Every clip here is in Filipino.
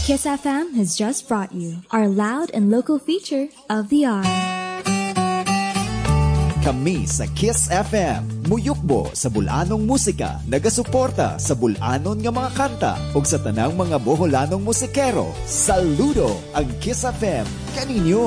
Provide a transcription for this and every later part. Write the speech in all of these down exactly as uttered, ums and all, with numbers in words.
Kiss F M has just brought you our loud and local feature of the hour. Kami sa Kiss F M, muyukbo sa bulanong musika, nagasuporta sa bulanon nga mga kanta ug sa tanang mga boholanong musikero. Saludo ang Kiss F M kaninyo.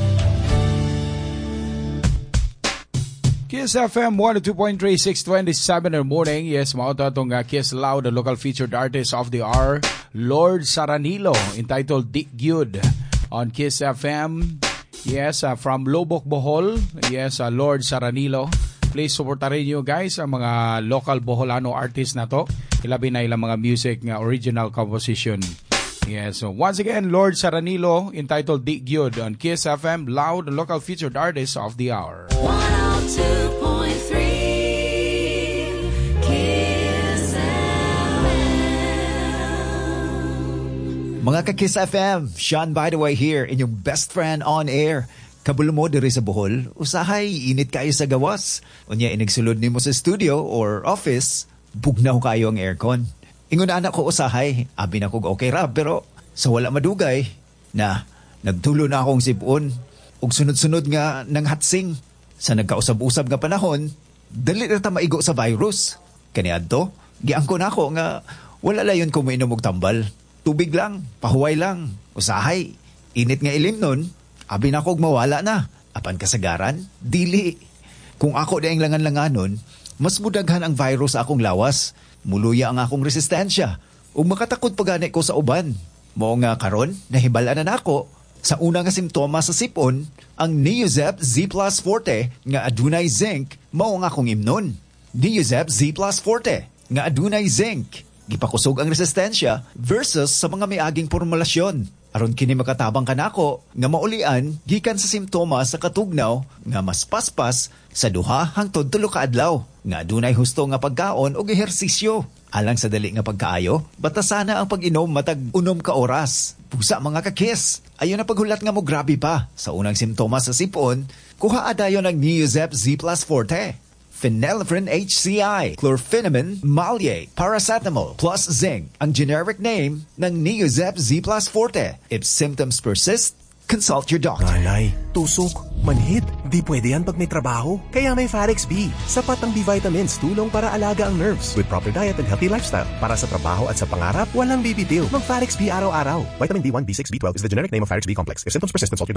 Kiss F M one oh two point three, six twenty-seven in the morning. Yes, mauta itong uh, Kiss Loud, the local featured artist of the hour, Lord Saranilo, entitled Dick Good on Kiss F M. Yes, uh, from Lobok, Bohol. Yes, uh, Lord Saranilo. Please supporta rin nyo guys ang mga local Boholano artists na to. Ilabi na ilang mga music nga original composition. Yes, so once again, Lord Saranilo, entitled Dick Good on Kiss F M, loud local featured artist of the hour. one oh two point three Kiss F M. Mga ka-Kiss F M, Sean by the way here, inyong best friend on air. Kabulo mo diri sa Bohol, usahay, init kayo sa gawas. Unya, inigsulod ni mo sa studio or office, bugnaw kayo ang aircon. Ingon na anak ko usahay, abi na kog okay ra, pero sa wala madugay, na nagtulo na akong sipon, ug sunod-sunod nga nang hatsing. Sa nagkausab-usab nga panahon, dali na ta maigo sa virus. Kaniadto, giangko na ako nga wala layon ko mainom og tambal. Tubig lang, pahuway lang, usahay. Init nga ilim nun, abi na kog mawala na. Apan kasagaran, dili. Kung ako daing langan-langanon, mas mudaghan ang virus sa akong lawas. Muluya ang akong resistensya. Ug makatakot pagani ko sa uban. Mao nga karon, nahibalaan na nako sa una nga simptomas sa sipon, ang Neozep Z Plus Forte nga adunay zinc mao nga akong imnon. Neozep Z Plus Forte nga adunay zinc gipakusog ang resistensya versus sa mga miaging formulasyon. Aron kini makatabang kanako nga maulian gikan sa simptomas sa katugnaw nga mas paspas sa duha hangtod tulo ka adlaw nga adunay husto nga pagkaon og ehersisyo. Alang sa dali nga pagkaayo, batasana ang pag-inom matag unom ka oras. Pusa mga ka-kiss. Ayon na paghulat nga mo grabe pa sa unang simptomas sa sipon, kuha adayon ang Neozep Z Plus Forte. Phenylephrine H C I, chlorpheniramine, maleate, paracetamol, plus zinc, ang generic name ng Neozep Z Plus Forte. If symptoms persist, consult your doctor. Nanay, tusok, manhid, di pwede yan pag may trabaho. Kaya may Farex B. Sapat ang B-vitamins, tulong para alaga ang nerves. With proper diet and healthy lifestyle. Para sa trabaho at sa pangarap, walang bibitil. Mag Farex B araw-araw. Vitamin B one, B six, B twelve is the generic name of Farex B complex. If symptoms persist, consult your doctor.